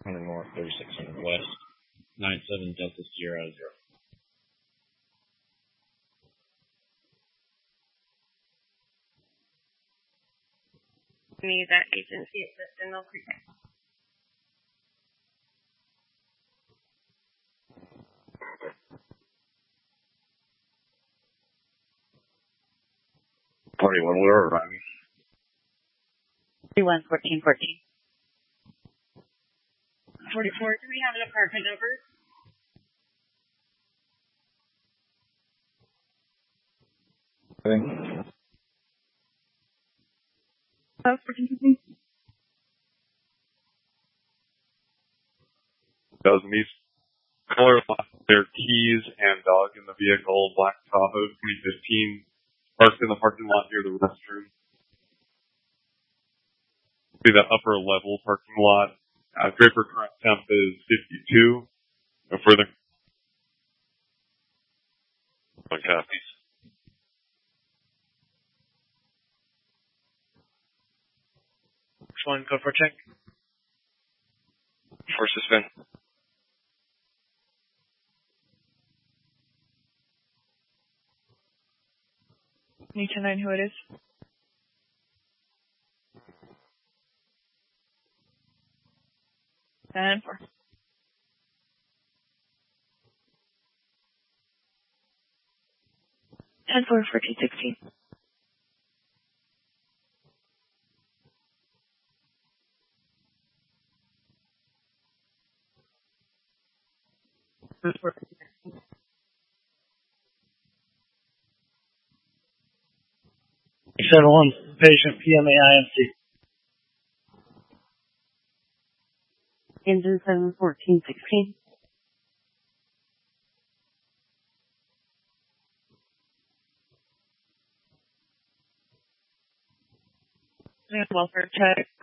400 north, 3600 west, 97 Delta Sierra 0. Need that agency assist in Mill Creek. Party when we're arriving. 311414. 44, do we have an apartment number? Oh, 1415. Dozen East. Color lost their keys and dog in the vehicle. Black Tahoe 2015. Parked in the parking lot near the restroom. See the upper level parking lot. Draper current temp is 52. No further. One copies. Next one, go for a check. For suspend. Need to know who it is. And 4. And 4 for 216. One patient PMA IMC. Engine 71416. Welfare check.